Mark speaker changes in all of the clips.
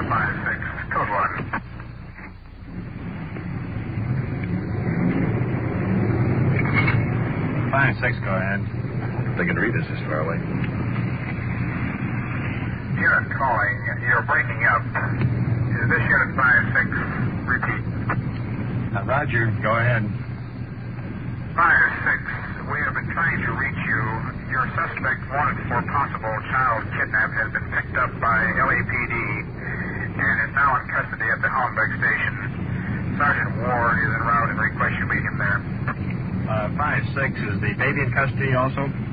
Speaker 1: 5-6. Code 1.
Speaker 2: Fine, 6, go ahead. They can read us this far away.
Speaker 1: Unit calling. You're breaking up. Is this unit 5-6? Repeat.
Speaker 2: Roger, go ahead.
Speaker 1: 5-6. We have been trying to reach you. Your suspect wanted for possible child kidnap has been picked up by LAPD and is now in custody at the Hollenbeck station. Sergeant Ward is en route and requests you meet him there.
Speaker 2: 5-6, is the baby in custody also?
Speaker 1: 5-6.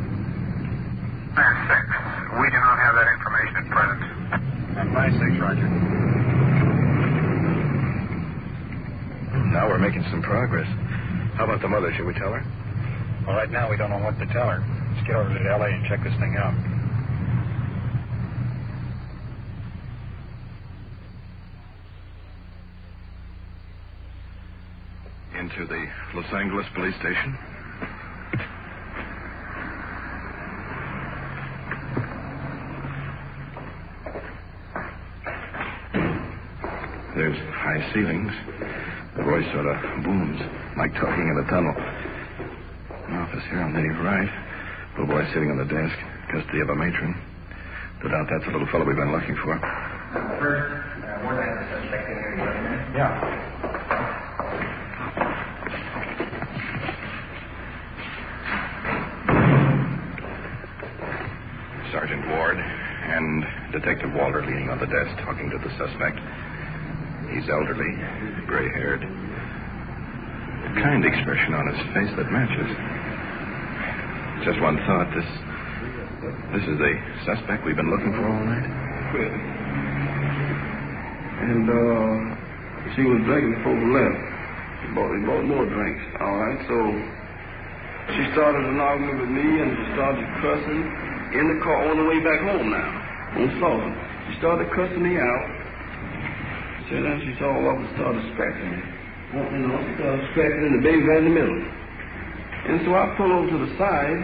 Speaker 1: We do not have that information at present.
Speaker 2: 5-6, Roger.
Speaker 3: Now we're making some progress. How about the mother? Should we tell her?
Speaker 2: Well, right now we don't know what to tell her. Let's get over to L.A. and check this thing out.
Speaker 3: Into the Los Angeles police station. There's high ceilings. The voice sort of booms, like talking in a tunnel. An office here on the right. Little boy sitting on the desk, custody of a matron. No doubt that's the little fellow we've been looking for.
Speaker 4: First, one night the suspect in here,
Speaker 2: Yeah.
Speaker 3: Sergeant Ward and Detective Walter leaning on the desk talking to the suspect. He's elderly, gray-haired. A kind expression on his face that matches. Just one thought. This is the suspect we've been looking for all night?
Speaker 5: And, she was drinking before we left. They bought more drinks, all right? So, she started an argument with me, and she started cussing in the car on the way back home now, on Slaughter. She started cussing me out. So then she saw all of us started scratching me. You know, she started scratching, and the baby right in the middle. And so I pulled over to the side.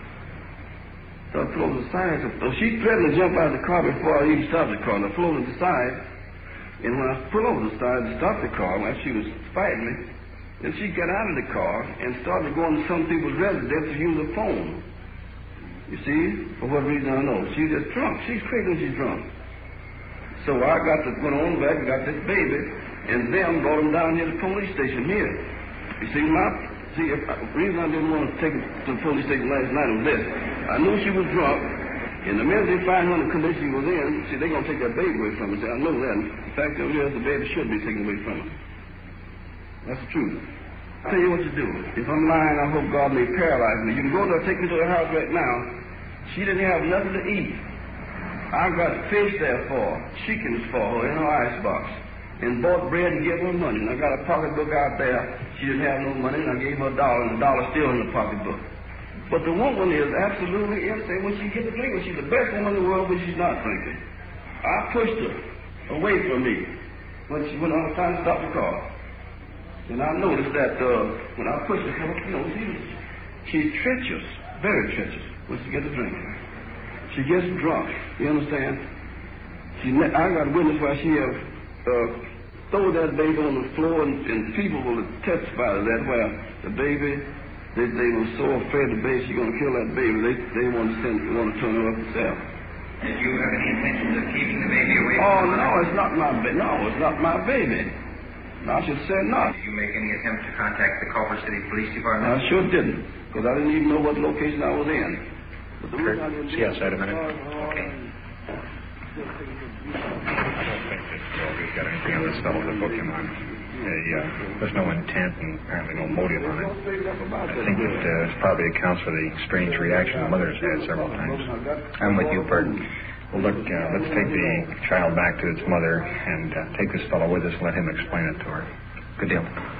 Speaker 5: So she threatened to jump out of the car before I even stopped the car. And I pulled over to the side. And when I pulled over to the side to stop the car, while she was fighting me, then she got out of the car and started going to some people's residence to use a phone. You see? For what reason, I don't know. She's just drunk. She's crazy when she's drunk. So I went on back and got this baby, and them brought him down here to the police station here. You see, the reason I didn't want to take her to the police station last night was this. I knew she was drunk, and the minute they find her in the condition she was in, see, they're going to take that baby away from her. See, I know that. The fact of it is, the baby should be taken away from her. That's the truth. I'll tell you what to do. If I'm lying, I hope God may paralyze me. You can go there, take me to her house right now. She didn't have nothing to eat. I've got fish there for her, chickens for her in her icebox, and bought bread and gave her money. And I got a pocketbook out there. She didn't have no money, and I gave her $1, and the $1 still in the pocketbook. But the woman is absolutely insane when she gets a drink. She's the best woman in the world when she's not drinking. I pushed her away from me when I was trying to stop the car. And I noticed that when I pushed her, you know, she's treacherous, very treacherous when she gets a drink. She gets drunk, you understand? I got a witness where she have thrown that baby on the floor, and people will testify to that, where the baby, they were so afraid the baby, she's going to kill that baby, they want to turn her up themselves.
Speaker 4: Did you have any intentions of keeping the baby away
Speaker 5: Oh,
Speaker 4: from
Speaker 5: no, it's not my baby. No, it's not my baby. No, I should say not.
Speaker 4: Did you make any attempt to contact the Culver City Police Department?
Speaker 5: I sure didn't, because I didn't even know what location I was in. But the reason I didn't
Speaker 2: See you outside a minute.
Speaker 4: Okay.
Speaker 2: I don't think that we've got anything on this fellow to book him on. There's no intent and apparently no motive on it. I think it probably accounts for the strange reaction the mother's had several times.
Speaker 4: I'm with you, Burton.
Speaker 2: Well, look, let's take the child back to its mother and take this fellow with us and let him explain it to her. Good deal.